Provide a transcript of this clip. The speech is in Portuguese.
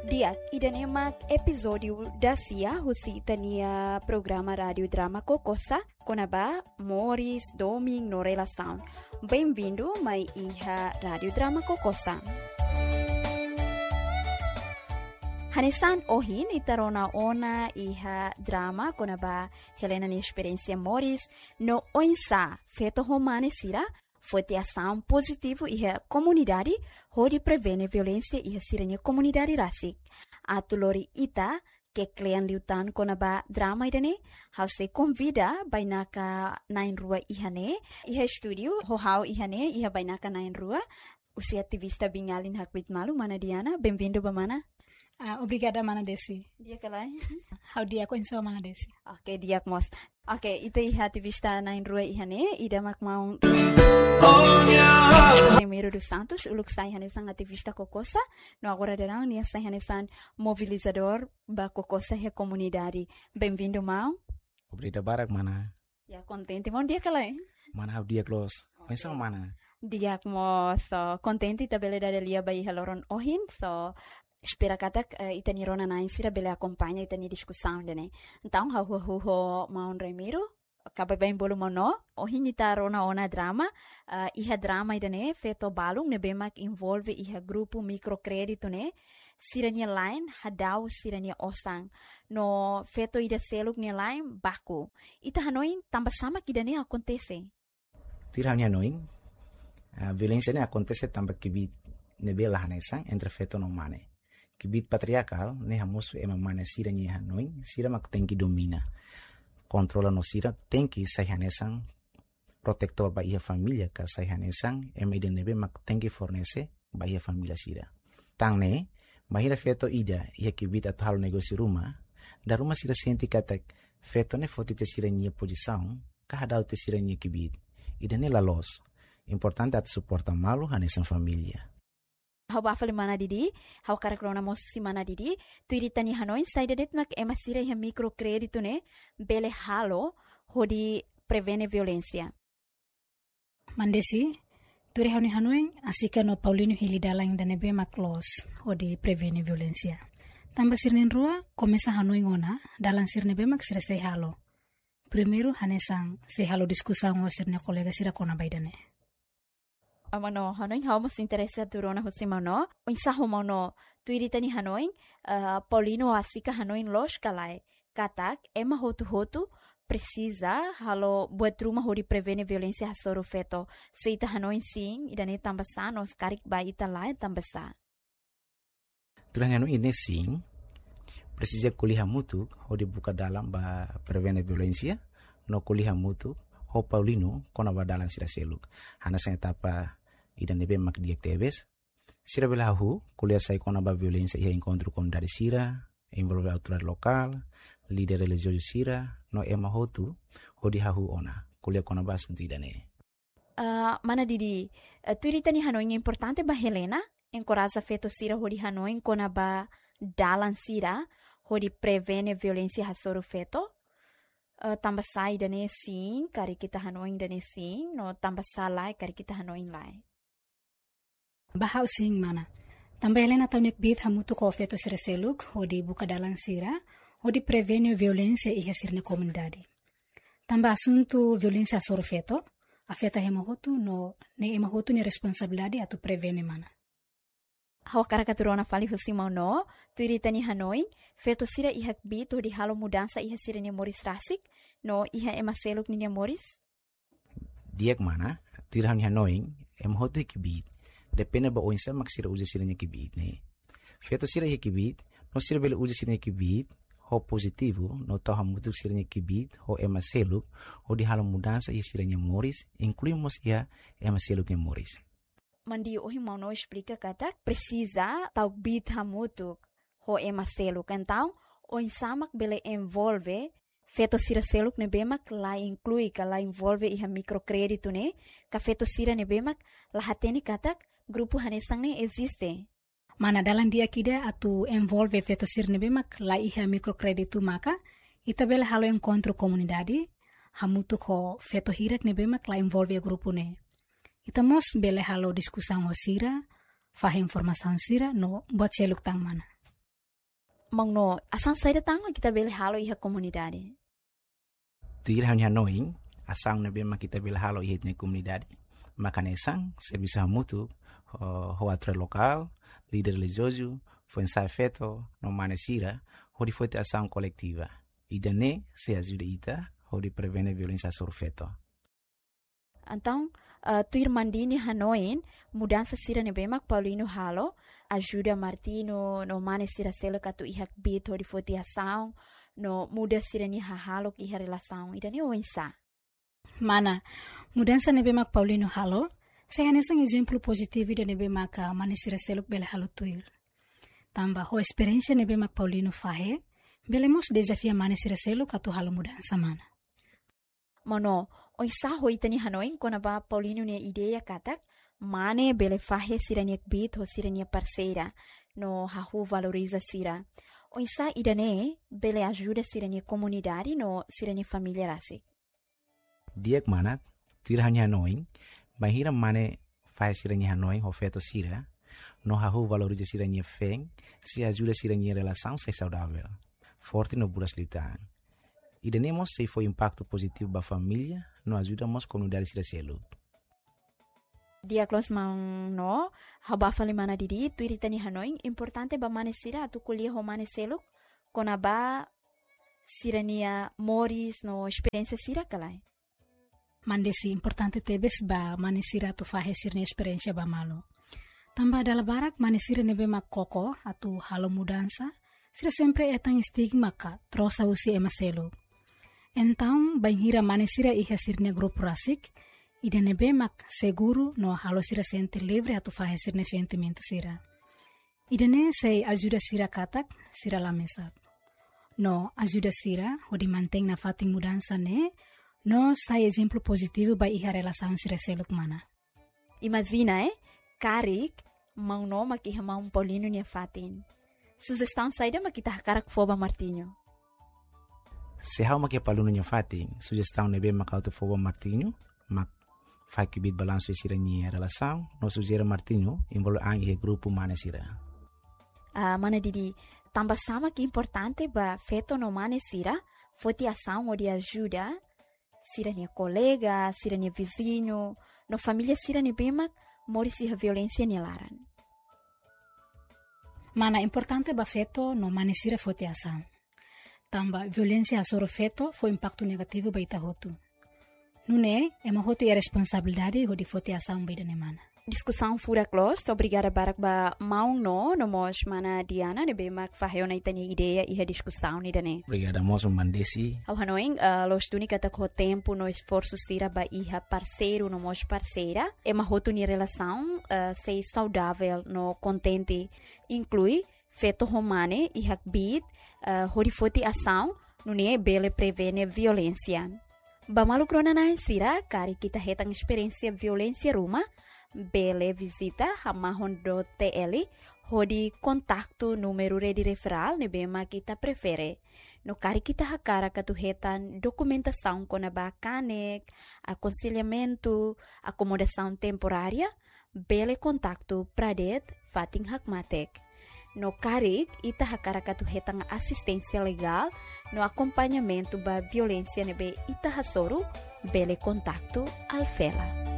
Diak idan emak episódio da Cia husi tania programa rádio drama Kokosa konaba Morris Doming no relação. Bem-vindo mai iha rádio drama Kokosa. Hanesan ohin itarona ona iha drama konaba Helena ni experiência Morris no oinsa feto romane sira foi ação positivo e a comunidade onde prevene violência e a sirene comunidade rasik. Atulori ita que klian liutan konaba drama idane hause convida bainaka nain rua ihane iha studio hohau ihane iha bainaka nain rua usia ativista bingalin hakbit malu mana Diana bem-vindo bamana. Obrigada, Mana Desi. Dia kalai. How dia ko insa Mana Desi. Okay, diak mos. Okay, ito iha ativista nain rua ihane ida mak mau Primeiro dos Santos, uluk sai hanesan ativista Kokosa, no agora derão nia sai hanesan mobilizador ba Kokosa he comunidade. Bem-vindo, Mau. Obrigado barak mana. Ya contente mon dia kalai. Mana hau dia close. Pensa mana. Diak mo so contente tabele da lia bai haloron ohin so espera katak itani rona na insira bele acompanha itani discussão dene. Então hau Mau Ramiro acaba bem bolo mono ohin ita rona ona drama iha drama idane feto balung ne bemak involve iha grupo microcredito ne sirania line hadau sirania osang no feto ida seluk ne line baku ita hanoin tambah sama kidane acontece Tirania noin a violência ne acontece tambah kibit ne bela hanesang entre feto no mane kibit patriarcal ne hamusu ema mane sirania hanoin sira mak tenki domina controla no sira tem que sai hanesan protector ba ia família ka sai hanesan eme nebe mak tem que fornece ba ia família sira tang ne bahira feto ida ia kibit at halo negócio rumah da rumah sira senti katak feto ne foti te sira nia posição ka hadau te sira nia kibit ida ne la los importante at suporta malu hanesan família Hau bafale mana didi, hau karakrona mosusi mana didi, tu iritani hanoin saidadet mak emasira iha microcredito ne, bele halo, hodi prevene violência. Mandesi, turi hauni hanuing asika no Paulino Hilidalang danebe mak los, hodi prevene violência. Tambah sirnen rua, komesa hanuing ona, dalang sirnebe mak sira sei halo. Primeiro hanesang sei halo diskusang o sirne kolega sira kona baidane. Amano hanoin hau mas interesa turona husimano insaho mano tu iritani hanoin Paulino asika hanoin los kalai katak ema hotu precisa halo buat rumah hori prevene violência hasoro feto seita hanoin sim idane tambasa nos karik ba ita lai tambasa Turanya no ini sim precisa kuliah mutu hodi buka dalam ba prevene violência no kuliah mutu ho Paulino kona ba dalam sira seluk hana sa etapa idan nebe mak diak tebes sira belahu kuliah sai kona ba violência ia encontro com dari sira envolve autoridade local líder religioso sira no ema hotu hodi hahu ona kuliah kona ba asunto idane mana didi tu iritani hanoin importante ba Helena encoraja feto sira hodi hanoin kona ba dalan sira hodi prevene violência hasoro feto tambah sai dane sim kari kita hanoin dane sim no tambah salai kari kita hanoin lai Bahau sing mana. Tambah Helena taunik bit hamutu ko feto sira seluk hodi buka dalang sira hodi prevene violência iha sirne comunidade. Tambah asunto violência soro feto afeta hemahotu no ne emahotu ni responsabilidade atu prevene mana. Hau karakaturona fali husimau no, tu iritani hanoin, feto sira iha bit hodi halo mudança iha sira ni Morris rasik, no iha ema seluk ni Morris? Diak mana, tu irahani hanoin, emahotu kibit, depende ba oinsa mak sira uja sira nya kibit ne. Feto sira iha kibit, no sira bele uja sira nya kibit, ho positivo, no tau hamutu sira nya kibit, ho ema seluk, hodi halo mudança iha sira nya Morris, incluímos iha ema seluk nya Morris. Mandi ohi mau no explica katak precisa tau bit hamutuk ho ema seluk então o insamak bele envolve feto sira seluk ne bemak la inclui ka la envolve iha microcredito ne ka feto sira ne bemak la hateni katak grupo hanesang ne existe Mana dalam dia kida atu envolve feto sira ne bemak la iha microcredito maka ita bele halo encontro comunidade hamutuk ho feto hirak ne bemak la envolve grupo ne Itamos bele halo diskusang o sira, fah informação sira no buat seluk tang mana. Mangno, asang saída tanga kita bele halo iha komunidade. Tuir hanya noing, asang na bema kita bele halo iha na komunidade. Makanesang, serviço mútuo, hoatre local, líder religioso, foi ensaio feito, no manesira, onde foi ter ação coletiva. E daí se ajuda ita, onde prevene violência sobre feto. Então, tuir mandini hanoin, mudança sira nebemak Paulino halo, ajuda Martino, no manesira selo katu ihak bit, onde foi ter ação, no muda sira ni halo iha relação, e daí o ensa. Mana, mudança nebemak Paulino halo, saya nesang exemplo positivo da nebemak manesira seluk bela halo tuir. Tambah ho experiência nebemak Paulino fahe, belemos desafia manesira seluk katu halo mudança mana. Mono, oisa hoitani hanoin kona ba Paulino ne ideia katak, mane bele fahe siraniak bit ho sirania parceira, no hahu valoriza sira. Oisa idane bele ajuda sirania comunidade no sirania família rasik. Diak manat, tuir hanya noing, bahira mane fahe sirania hanoing ho feto sira, no hahu valoriza sirania feng, se ajuda sirania relação ser saudável, forte no buras litaan. E denemos se foi impacto positivo para a família, nos ajudamos a comunidade a ser. Dia close mang no, haba fali mana didi, tu iritani hanoing, importante ba manesira tu kuliah ho maneselo, kona ba sirania moris no experiência sira kalai. Mandesi importante tebes ba manesira tu fahe sirne experiência ba malo. Tambah dalam barak manesira nebe mak koko atu halo mudança, sira sempre etang stigma ka trosa usi emaselo. Então, banhira manesira iha sirne grupo rasik, ida nebe mak seguro no halo sira sente livre atu fahe sirne sentimento sira. Ida ne sei ajuda sira katak, sira lamesap. No ajuda sira, o di manteng na fating mudança ne, no sai exemplo positivo ba iha relação sira seluk mana. Imagina, Karik, mang no makiha mang Paulino niya fatin. Sugestão saída makita hakarak foba Martinho. Se hau makia paluno niya fatin, sugestão nebe makauto foba Martinho, mak fai que bit balanço e sira niya relação, no sugera Martinho, envolve ang ihe grupo manesira. Mana didi, tambah sama que importante ba feto no manesira, foti ação ou de ajuda, sira niya colega, sira niya vizinho, no família sira niya bemak, morisi a violência nelaran. Mana importante ba feto no manesira fote ação. Tamba violência asoro feto foi impacto negativo ba ita hotu. Nune, ema hotu e responsabilidade ho di fote ação ba ida mana. Discussão fura close, obrigada barak ba maung no mos mana Diana nebe mak faheo na itani ideia e a discussão ni dane. Obrigada moço mandesi. Ao hanoing, los duni kata ko tempo no esforço sira ba iha parceiro no mos parceira, ema hotu ni relação sei saudável no contente, inclui feto romane iha bit, horifoti ação, nune bele prevene violência. Ba malukrona na sira, kari kita hetang experiência violência ruma, bele visita hamahon.tl hodi kontaktu número de referral nebema kita prefere. No kari kita hakara katuhetan documentação com a bacanek, aconselhamento, acomodação temporária, bele kontaktu pradet fating hakmatek. No kari ita hakara katuhetan assistência legal, no acompanhamento ba violência nebe ita hasoro, bele kontaktu alfela.